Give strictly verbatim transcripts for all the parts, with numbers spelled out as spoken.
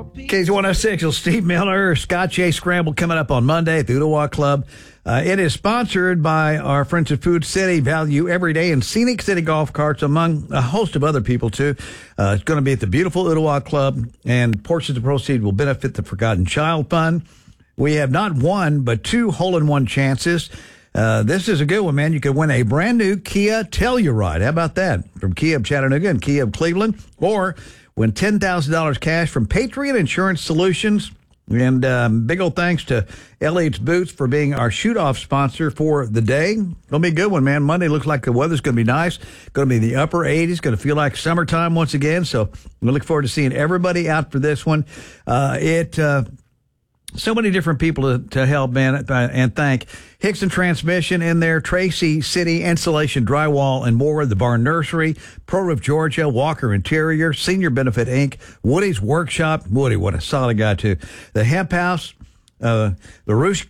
K Z one oh six, Steve Miller, Scott Chase Scramble coming up on Monday at the Ooltewah Club. Uh, it is sponsored by our friends at Food City, Value Every Day, and Scenic City Golf Carts, among a host of other people, too. Uh, it's going to be at the beautiful Ooltewah Club, and portions of proceeds will benefit the Forgotten Child Fund. We have not one, but two hole-in-one chances. Uh, this is a good one, man. You could win a brand new Kia Telluride. How about that? From Kia of Chattanooga and Kia of Cleveland. Or win ten thousand dollars cash from Patriot Insurance Solutions. And um, big old thanks to L H Boots for being our shoot-off sponsor for the day. It'll be a good one, man. Monday looks like the weather's going to be nice. Going to be in the upper eighties. Going to feel like summertime once again. So we look forward to seeing everybody out for this one. Uh, it... Uh, So many different people to, to help, man, and thank. Hickson Transmission in there, Tracy City Insulation, Drywall, and more. The Barn Nursery, Pro Roof Georgia, Walker Interior, Senior Benefit Incorporated, Woody's Workshop. Woody, what a solid guy, too. The Hemp House, uh, the Roosh,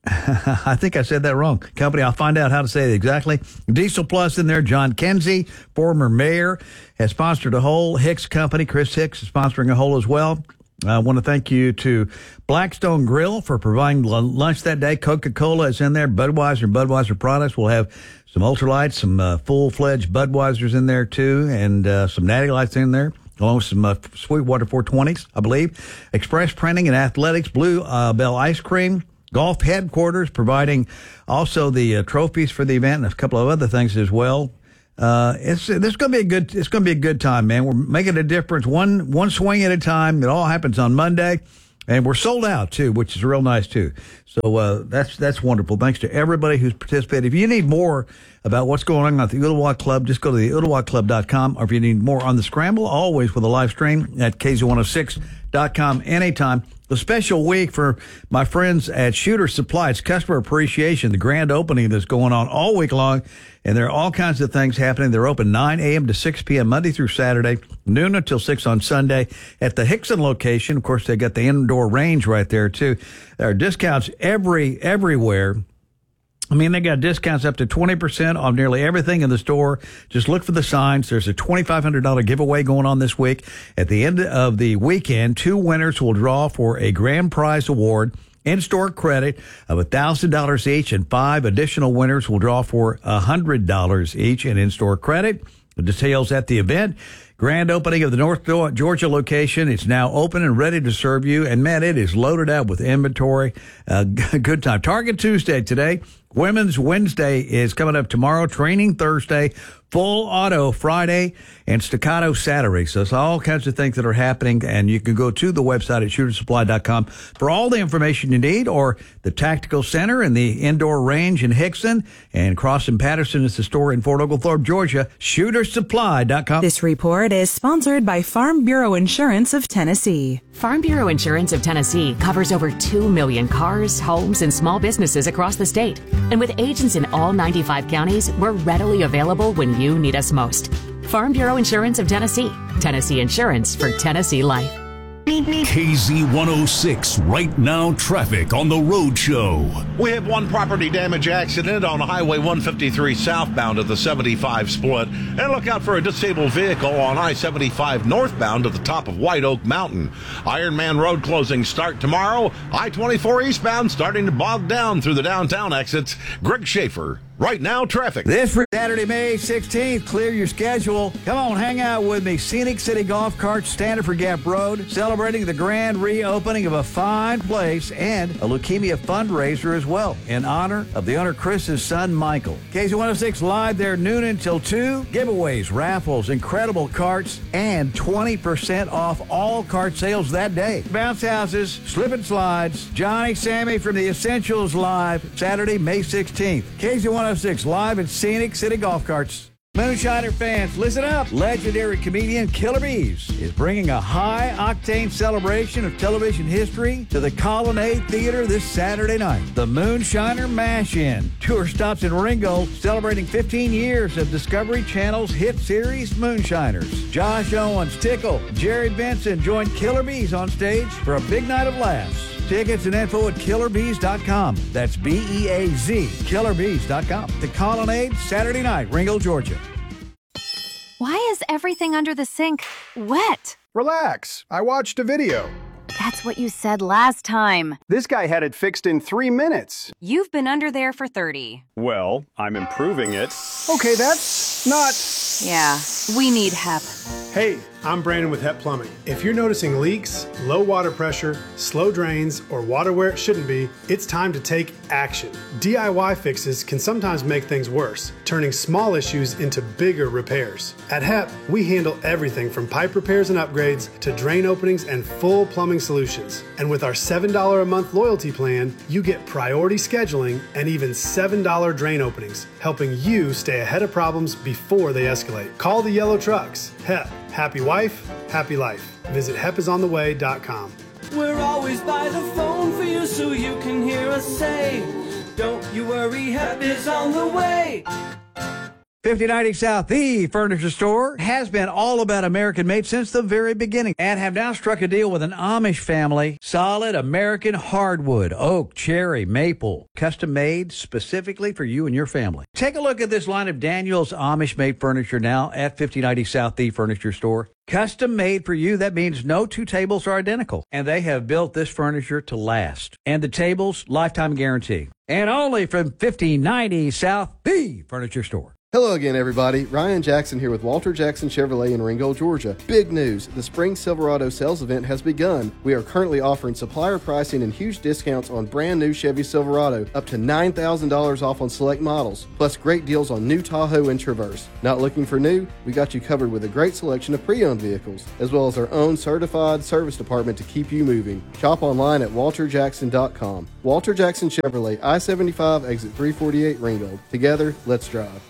I think I said that wrong. Company, I'll find out how to say it exactly. Diesel Plus in there, John Kenzie, former mayor, has sponsored a hole. Hicks Company, Chris Hicks is sponsoring a hole as well. I want to thank you to Blackstone Grill for providing lunch that day. Coca-Cola is in there. Budweiser and Budweiser products. We'll have some ultralights, some uh, full-fledged Budweisers in there, too, and uh, some Natty Lights in there, along with some uh, Sweetwater four twenties, I believe. Express Printing and Athletics, Blue uh, Bell Ice Cream, Golf Headquarters, providing also the uh, trophies for the event and a couple of other things as well. Uh, it's, it's going to be a good, it's going to be a good time, man. We're making a difference one, one swing at a time. It all happens on Monday, and we're sold out too, which is real nice too. So, uh, that's, that's wonderful. Thanks to everybody who's participated. If you need more about what's going on at the Ooltewah Club, just go to the ooltewah club dot com, or if you need more on the Scramble, always with a live stream at K Z one oh six dot com anytime. A special week for my friends at Shooter Supply. It's customer appreciation, the grand opening that's going on all week long. And there are all kinds of things happening. They're open nine a.m. to six p.m. Monday through Saturday, noon until six on Sunday at the Hickson location. Of course, they got the indoor range right there, too. There are discounts every everywhere. I mean, they got discounts up to twenty percent on nearly everything in the store. Just look for the signs. There's a twenty-five hundred dollars giveaway going on this week. At the end of the weekend, two winners will draw for a grand prize award, in-store credit of one thousand dollars each, and five additional winners will draw for one hundred dollars each in in-store credit. The details at the event. Grand opening of the North Georgia location. It's now open and ready to serve you. And, man, it is loaded out with inventory. Uh, good time. Target Tuesday today. Women's Wednesday is coming up tomorrow. Training Thursday. Full Auto Friday. And Staccato Saturday. So it's all kinds of things that are happening. And you can go to the website at shooter supply dot com for all the information you need, or the Tactical Center and the indoor range in Hickson, and Cross and Patterson is the store in Fort Oglethorpe, Georgia. shooter supply dot com. This report is sponsored by Farm Bureau Insurance of Tennessee. Farm Bureau Insurance of Tennessee covers over two million cars, homes, and small businesses across the state. And with agents in all ninety-five counties, we're readily available when you need us most. Farm Bureau Insurance of Tennessee. Tennessee Insurance for Tennessee Life. K Z one oh six, Right Now Traffic on the Road Show. We have one property damage accident on Highway one fifty-three southbound at the seventy-five split. And look out for a disabled vehicle on I seventy-five northbound at the top of White Oak Mountain. Ironman Road closings start tomorrow. I twenty-four eastbound starting to bog down through the downtown exits. Greg Schaefer, Right Now Traffic. This Saturday, May sixteenth, clear your schedule. Come on, hang out with me. Scenic City Golf Carts, Standiford Gap Road, celebrating the grand reopening of a fine place and a leukemia fundraiser as well, in honor of the owner Chris's son, Michael. K Z one oh six live there noon until two. Giveaways, raffles, incredible carts, and twenty percent off all cart sales that day. Bounce houses, slip and slides. Johnny Sammy from the Essentials live Saturday, May sixteenth. K Z one oh six live at Scenic City Golf Carts. Moonshiner fans, listen up. Legendary comedian Killer Bees is bringing a high-octane celebration of television history to the Colonnade Theater this Saturday night. The Moonshiner Mash-In. Tour stops in Ringgold, celebrating fifteen years of Discovery Channel's hit series, Moonshiners. Josh Owens, Tickle, Jerry Benson joined Killer Bees on stage for a big night of laughs. Tickets and info at killer bees dot com. That's B E A Z, killer bees dot com. The Colonnade, Saturday night, Ringgold, Georgia. Why is everything under the sink wet? Relax. I watched a video. That's what you said last time. This guy had it fixed in three minutes. You've been under there for thirty. Well, I'm improving it. Okay, that's not... Yeah, we need H E P. Hey, I'm Brandon with H E P Plumbing. If you're noticing leaks, low water pressure, slow drains, or water where it shouldn't be, it's time to take action. D I Y fixes can sometimes make things worse, turning small issues into bigger repairs. At H E P, we handle everything from pipe repairs and upgrades to drain openings and full plumbing solutions. And with our seven dollars a month loyalty plan, you get priority scheduling and even seven dollars drain openings, helping you stay ahead of problems before they escalate. Call the yellow trucks. H E P. Happy wife, happy life. Visit H E P is on the way dot com. We're always by the phone for you so you can hear us say, don't you worry, H E P is on the way. fifty ninety South, the furniture store, has been all about American made since the very beginning and have now struck a deal with an Amish family. Solid American hardwood, oak, cherry, maple, custom made specifically for you and your family. Take a look at this line of Daniel's Amish made furniture now at fifty ninety South, the furniture store. Custom made for you, that means no two tables are identical. And they have built this furniture to last. And the tables, lifetime guarantee. And only from fifty ninety South, the furniture store. Hello again, everybody. Ryan Jackson here with Walter Jackson Chevrolet in Ringgold, Georgia. Big news. The Spring Silverado sales event has begun. We are currently offering supplier pricing and huge discounts on brand new Chevy Silverado, up to nine thousand dollars off on select models, plus great deals on new Tahoe and Traverse. Not looking for new? We got you covered with a great selection of pre-owned vehicles, as well as our own certified service department to keep you moving. Shop online at walter jackson dot com. Walter Jackson Chevrolet, I seventy-five, exit three forty-eight, Ringgold. Together, let's drive.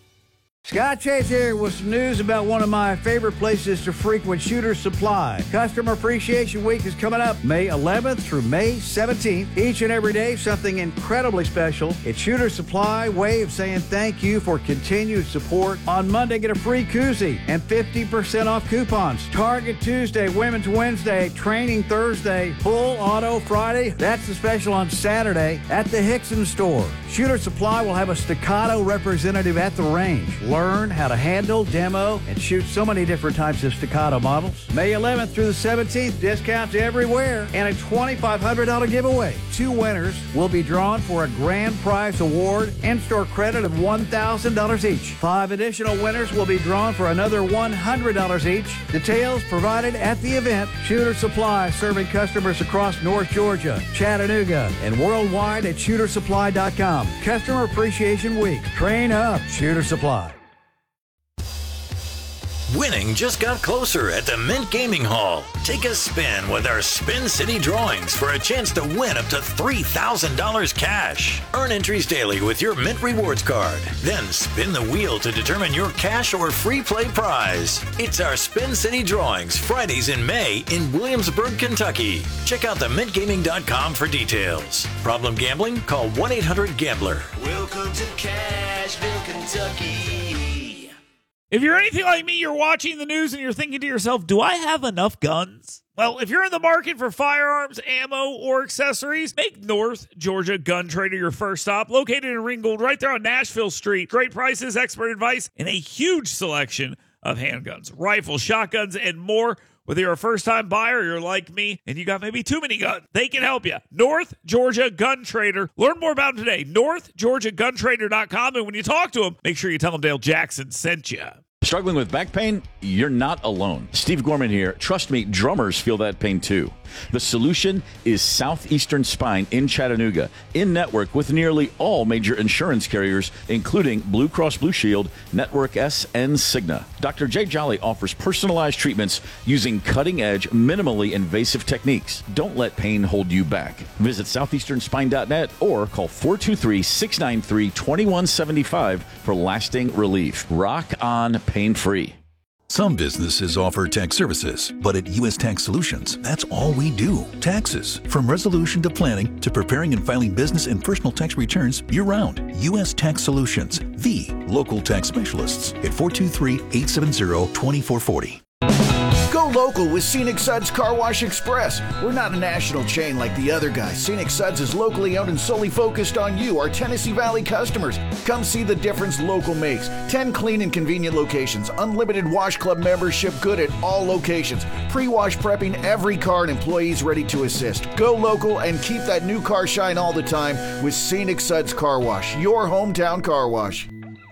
Scott Chase here with some news about one of my favorite places to frequent, Shooter Supply. Customer Appreciation Week is coming up May eleventh through May seventeenth. Each and every day, something incredibly special. It's Shooter Supply, way of saying thank you for continued support. On Monday, get a free koozie and fifty percent off coupons. Target Tuesday, Women's Wednesday, Training Thursday, Full Auto Friday. That's the special on Saturday at the Hickson store. Shooter Supply will have a Staccato representative at the range. Learn how to handle, demo, and shoot so many different types of Staccato models. May eleventh through the seventeenth, discounts everywhere, and a twenty-five hundred dollars giveaway. Two winners will be drawn for a grand prize award and store credit of one thousand dollars each. Five additional winners will be drawn for another one hundred dollars each. Details provided at the event. Shooter Supply, serving customers across North Georgia, Chattanooga, and worldwide at shooter supply dot com. Customer Appreciation Week. Train up, Shooter Supply. Winning just got closer at the Mint Gaming Hall. Take a spin with our Spin City drawings for a chance to win up to three thousand dollars cash. Earn entries daily with your Mint Rewards card. Then spin the wheel to determine your cash or free play prize. It's our Spin City drawings, Fridays in May in Williamsburg, Kentucky. Check out the mint gaming dot com for details. Problem gambling? Call one eight hundred gambler. Welcome to Cashville, Kentucky. If you're anything like me, you're watching the news and you're thinking to yourself, do I have enough guns? Well, if you're in the market for firearms, ammo, or accessories, make North Georgia Gun Trader your first stop. Located in Ringgold, right there on Nashville Street. Great prices, expert advice, and a huge selection of handguns, rifles, shotguns, and more. Whether you're a first-time buyer or you're like me and you got maybe too many guns, they can help you. North Georgia Gun Trader. Learn more about them today. north georgia gun trader dot com. And when you talk to them, make sure you tell them Dale Jackson sent you. Struggling with back pain? You're not alone. Steve Gorman here. Trust me, drummers feel that pain too. The solution is Southeastern Spine in Chattanooga, in network with nearly all major insurance carriers, including Blue Cross Blue Shield, Network S, and Cigna. Doctor Jay Jolly offers personalized treatments using cutting-edge, minimally invasive techniques. Don't let pain hold you back. Visit southeastern spine dot net or call four two three, six nine three, two one seven five for lasting relief. Rock on pain-free. Some businesses offer tax services, but at U S Tax Solutions, that's all we do. Taxes. From resolution to planning to preparing and filing business and personal tax returns year-round. U S Tax Solutions, the local tax specialists at four two three, eight seven zero, two four four zero. Go local with Scenic Suds Car Wash Express. We're not a national chain like the other guys. Scenic Suds is locally owned and solely focused on you, our Tennessee Valley customers. Come see the difference local makes. ten clean and convenient locations. Unlimited Wash Club membership good at all locations. Pre-wash prepping every car and employees ready to assist. Go local and keep that new car shine all the time with Scenic Suds Car Wash, your hometown car wash.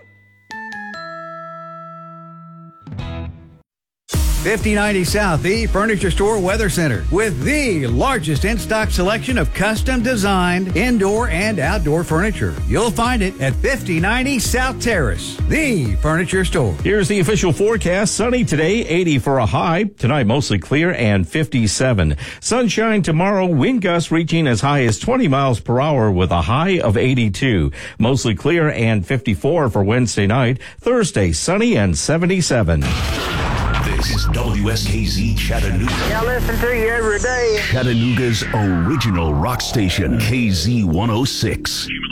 fifty ninety South, the Furniture Store Weather Center, with the largest in-stock selection of custom-designed indoor and outdoor furniture. You'll find it at fifty ninety South Terrace, the Furniture Store. Here's the official forecast. Sunny today, eighty for a high. Tonight, mostly clear and fifty-seven. Sunshine tomorrow, wind gusts reaching as high as twenty miles per hour with a high of eighty-two. Mostly clear and fifty-four for Wednesday night. Thursday, sunny and seventy-seven. This is W S K Z Chattanooga. I listen to you every day. Chattanooga's original rock station, K Z one oh six.